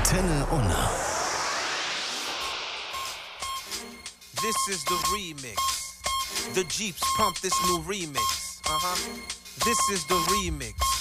Antenne Unna. This is the remix. The Jeeps pump this new remix. This is the remix.